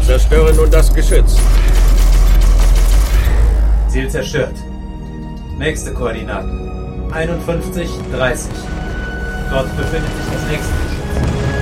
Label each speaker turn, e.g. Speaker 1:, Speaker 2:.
Speaker 1: Zerstöre nun das Geschütz.
Speaker 2: Ziel zerstört. Nächste Koordinaten. 51:30. Dort befindet sich das nächste Geschütz.